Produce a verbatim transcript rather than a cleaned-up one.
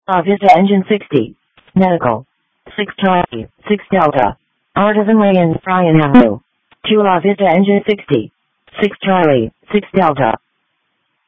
La Vista Engine sixty. Medical. six Charlie, six Delta. Artisan Way in Bryan Avenue. two La Vista Engine sixty. six Charlie, six Delta.